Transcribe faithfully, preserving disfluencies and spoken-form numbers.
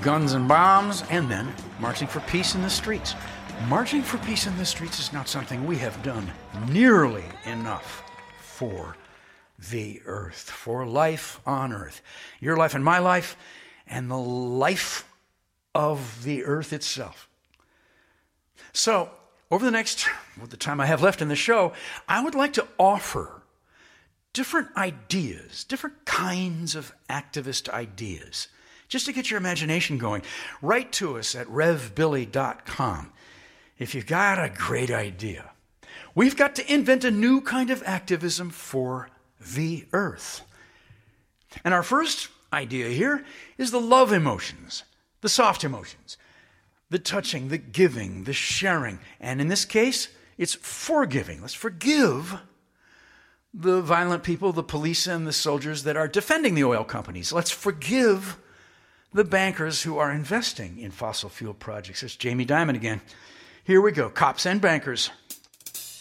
guns and bombs, and then marching for peace in the streets. Marching for peace in the streets is not something we have done nearly enough for the earth, for life on earth. Your life and my life, and the life of the earth itself. So, over the next, with the time I have left in the show, I would like to offer different ideas, different kinds of activist ideas, just to get your imagination going. Write to us at rev billy dot com if you've got a great idea. We've got to invent a new kind of activism for the earth. And our first idea here is the love emotions, the soft emotions, the touching, the giving, the sharing. And in this case, it's forgiving. Let's forgive the violent people, the police and the soldiers that are defending the oil companies. Let's forgive the bankers who are investing in fossil fuel projects. It's Jamie Dimon again. Here we go. Cops and bankers.